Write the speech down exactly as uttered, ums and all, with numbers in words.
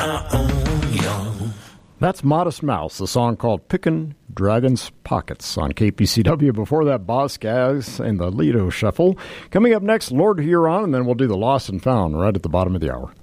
I own you. That's Modest Mouse, a song called Pickin' Dragon's Pockets on K P C W. Before that, Boz Scaggs and the Lido Shuffle. Coming up next, Lord Huron, and then we'll do the Lost and Found right at the bottom of the hour.